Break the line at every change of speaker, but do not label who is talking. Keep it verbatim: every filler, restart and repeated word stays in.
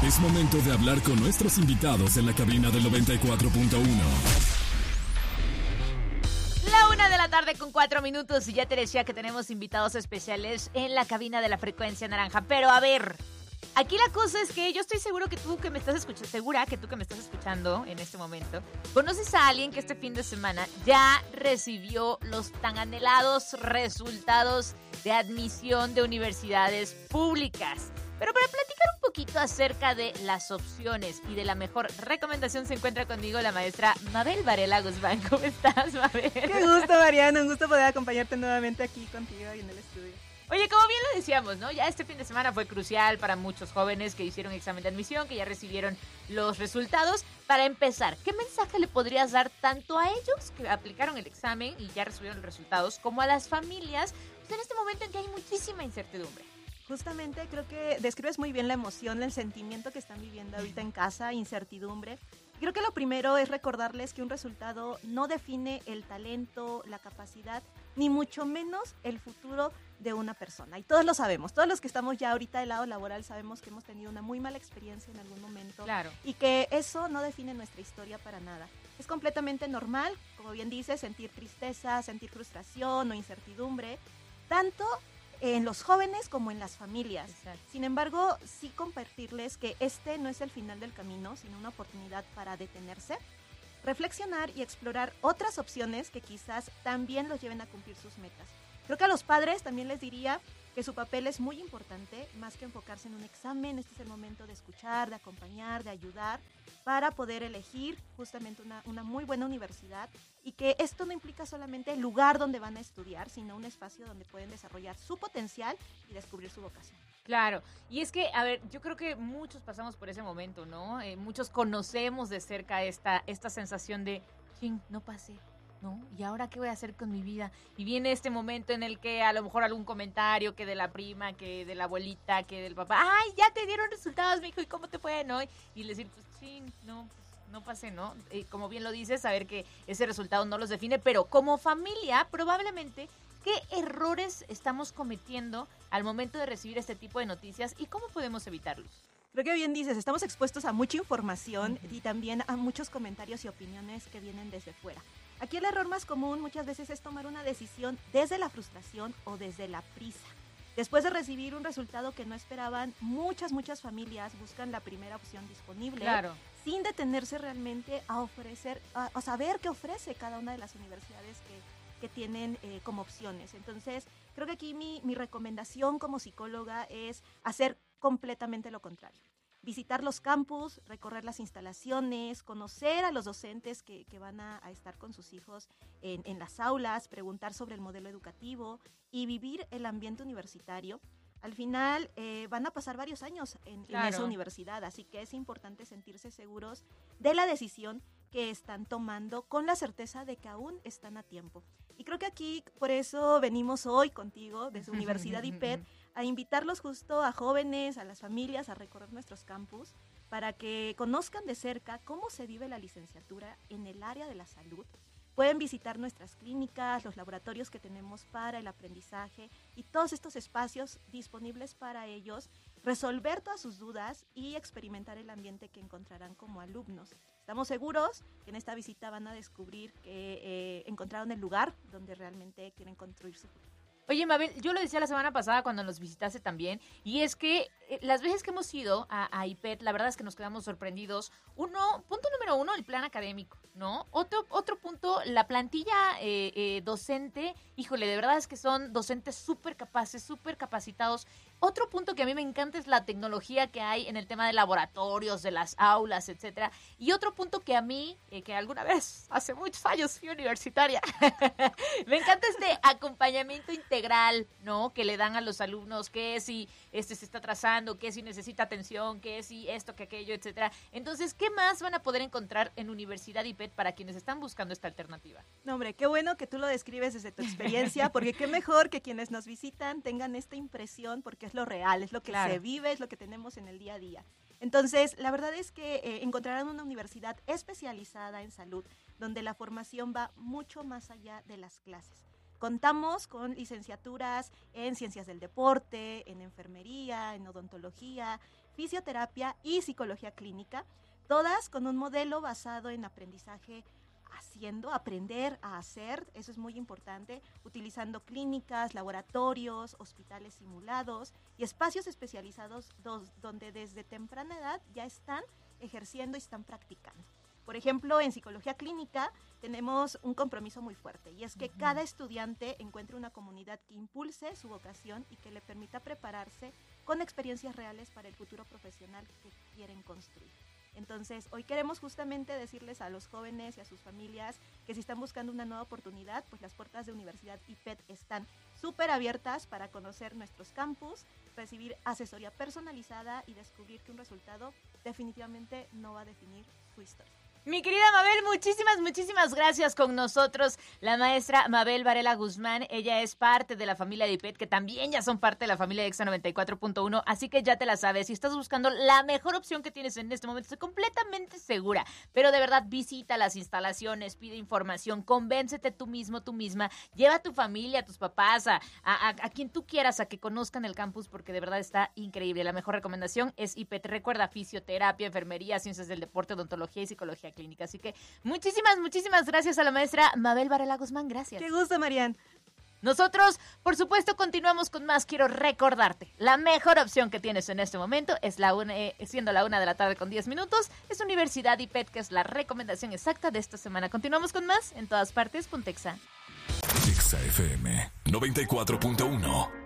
Es momento de hablar con nuestros invitados en la cabina del noventa y cuatro punto uno.
La una de la tarde con cuatro minutos y ya te decía que tenemos invitados especiales en la cabina de la frecuencia naranja. Pero a ver, aquí la cosa es que yo estoy seguro que tú que me estás escuchando, segura que tú que me estás escuchando en este momento, conoces a alguien que este fin de semana ya recibió los tan anhelados resultados de admisión de universidades públicas. Pero para platicar un poquito acerca de las opciones y de la mejor recomendación se encuentra conmigo la maestra Mabel Varela Guzmán. ¿Cómo estás, Mabel?
Qué gusto, Mariana, un gusto poder acompañarte nuevamente aquí contigo y en el estudio.
Oye, como bien lo decíamos, ¿no? Ya este fin de semana fue crucial para muchos jóvenes que hicieron examen de admisión, que ya recibieron los resultados. Para empezar, ¿qué mensaje le podrías dar tanto a ellos que aplicaron el examen y ya recibieron los resultados, como a las familias, pues en este momento en que hay muchísima incertidumbre?
Justamente creo que describes muy bien la emoción, el sentimiento que están viviendo ahorita en casa, incertidumbre. Creo que lo primero es recordarles que un resultado no define el talento, la capacidad, ni mucho menos el futuro de una persona. Y todos lo sabemos, todos los que estamos ya ahorita del lado laboral sabemos que hemos tenido una muy mala experiencia en algún momento.
Claro.
Y que eso no define nuestra historia para nada. Es completamente normal, como bien dices, sentir tristeza, sentir frustración o incertidumbre, tanto en los jóvenes como en las familias.
Exacto.
Sin embargo, sí compartirles que este no es el final del camino, sino una oportunidad para detenerse, reflexionar y explorar otras opciones que quizás también los lleven a cumplir sus metas. Creo que a los padres también les diría que su papel es muy importante, más que enfocarse en un examen. Este es el momento de escuchar, de acompañar, de ayudar, para poder elegir justamente una, una muy buena universidad, y que esto no implica solamente el lugar donde van a estudiar, sino un espacio donde pueden desarrollar su potencial y descubrir su vocación.
Claro, y es que, a ver, yo creo que muchos pasamos por ese momento, ¿no? Eh, muchos conocemos de cerca esta, esta sensación de, ching, no pasé. ¿No? ¿Y ahora qué voy a hacer con mi vida? Y viene este momento en el que a lo mejor algún comentario que de la prima, que de la abuelita, que del papá, ¡ay, ya te dieron resultados, mijo! ¿Y cómo te fue, no? Y le decir, pues, sí, no, pues, no pasé, ¿no? Y como bien lo dices, saber que ese resultado no los define, pero como familia, probablemente, ¿qué errores estamos cometiendo al momento de recibir este tipo de noticias y cómo podemos evitarlos?
Creo que bien dices, estamos expuestos a mucha información y también a muchos comentarios y opiniones que vienen desde fuera. Aquí el error más común muchas veces es tomar una decisión desde la frustración o desde la prisa. Después de recibir un resultado que no esperaban, muchas, muchas familias buscan la primera opción disponible,
Claro,
sin detenerse realmente a ofrecer, a, a saber qué ofrece cada una de las universidades que, que tienen eh, como opciones. Entonces, creo que aquí mi, mi recomendación como psicóloga es hacer completamente lo contrario. Visitar los campus, recorrer las instalaciones, conocer a los docentes que, que van a, a estar con sus hijos en, en las aulas, preguntar sobre el modelo educativo y vivir el ambiente universitario. Al final eh, van a pasar varios años en,
Claro.
en esa universidad, así que es importante sentirse seguros de la decisión que están tomando, con la certeza de que aún están a tiempo. Y creo que aquí, por eso venimos hoy contigo, desde Universidad I P E D, a invitarlos justo a jóvenes, a las familias, a recorrer nuestros campus, para que conozcan de cerca cómo se vive la licenciatura en el área de la salud. Pueden visitar nuestras clínicas, los laboratorios que tenemos para el aprendizaje y todos estos espacios disponibles para ellos, resolver todas sus dudas y experimentar el ambiente que encontrarán como alumnos. Estamos seguros que en esta visita van a descubrir que eh, encontraron el lugar donde realmente quieren construir su futuro.
Oye, Mabel, yo lo decía la semana pasada cuando nos visitaste también, y es que eh, las veces que hemos ido a, a I P E D, la verdad es que nos quedamos sorprendidos. Uno, punto número uno, el plan académico, ¿no? Otro, otro punto, la plantilla eh, eh, docente, híjole, de verdad es que son docentes súper capaces, súper capacitados. Otro punto que a mí me encanta es la tecnología que hay en el tema de laboratorios, de las aulas, etcétera. Y otro punto que a mí, eh, que alguna vez, hace muchos años fui universitaria, me encanta este acompañamiento integral, ¿no? Que le dan a los alumnos, que si este se está atrasando, que si necesita atención, que si esto, que aquello, etcétera. Entonces, ¿qué más van a poder encontrar en Universidad I P E D para quienes están buscando esta alternativa?
No, hombre, qué bueno que tú lo describes desde tu experiencia, porque qué mejor que quienes nos visitan tengan esta impresión, porque es lo real, es lo que
Claro.
se vive, es lo que tenemos en el día a día. Entonces, la verdad es que eh, encontrarán una universidad especializada en salud, donde la formación va mucho más allá de las clases. contamos con licenciaturas en ciencias del deporte, en enfermería, en odontología, fisioterapia y psicología clínica, todas con un modelo basado en aprendizaje haciendo, aprender a hacer, eso es muy importante, utilizando clínicas, laboratorios, hospitales simulados y espacios especializados dos, donde desde temprana edad ya están ejerciendo y están practicando. Por ejemplo, en psicología clínica tenemos un compromiso muy fuerte y es que uh-huh. cada estudiante encuentre una comunidad que impulse su vocación y que le permita prepararse con experiencias reales para el futuro profesional que quieren construir. Entonces, hoy queremos justamente decirles a los jóvenes y a sus familias que si están buscando una nueva oportunidad, pues las puertas de Universidad I P E T están súper abiertas para conocer nuestros campus, recibir asesoría personalizada y descubrir que un resultado definitivamente no va a definir su historia.
Mi querida Mabel, muchísimas, muchísimas gracias con nosotros. La maestra Mabel Varela Guzmán, ella es parte de la familia de I P E T, que también ya son parte de la familia de Exa noventa y cuatro punto uno, así que ya te la sabes. Si estás buscando la mejor opción que tienes en este momento, estoy completamente segura, pero de verdad visita las instalaciones, pide información, convéncete tú mismo, tú misma, lleva a tu familia, a tus papás, a, a, a quien tú quieras a que conozcan el campus, porque de verdad está increíble. La mejor recomendación es I P E T. Recuerda, fisioterapia, enfermería, ciencias del deporte, odontología y psicología clínica. Así que muchísimas, muchísimas gracias a la maestra Mabel Varela Guzmán. Gracias.
Qué gusto, Marian.
Nosotros, por supuesto, continuamos con más. Quiero recordarte, la mejor opción que tienes en este momento es la una, eh, siendo la una de la tarde con diez minutos, es Universidad I P E T, que es la recomendación exacta de esta semana. Continuamos con más en todas partes. Puntexa.
Exa F M noventa y cuatro punto uno.